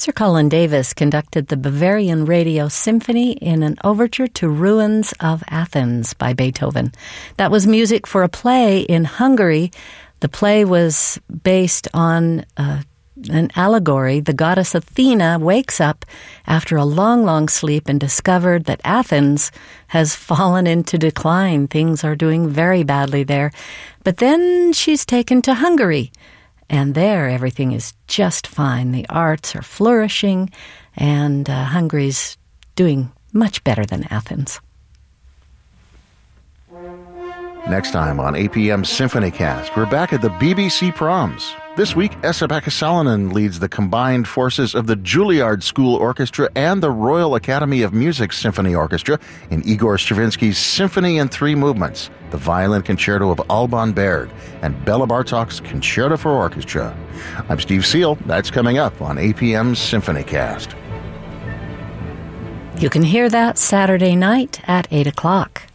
Sir Colin Davis conducted the Bavarian Radio Symphony in an overture to Ruins of Athens by Beethoven. That was music for a play in Hungary. The play was based on an allegory. The goddess Athena wakes up after a long, long sleep and discovered that Athens has fallen into decline. Things are doing very badly there. But then she's taken to Hungary. And there, everything is just fine. The arts are flourishing, and Hungary's doing much better than Athens. Next time on APM Symphonycast, we're back at the BBC Proms. This week, Esa-Pekka Salonen leads the combined forces of the Juilliard School Orchestra and the Royal Academy of Music Symphony Orchestra in Igor Stravinsky's Symphony in Three Movements, the Violin Concerto of Alban Berg, and Bela Bartok's Concerto for Orchestra. I'm Steve Seal. That's coming up on APM Symphonycast. You can hear that Saturday night at 8 o'clock.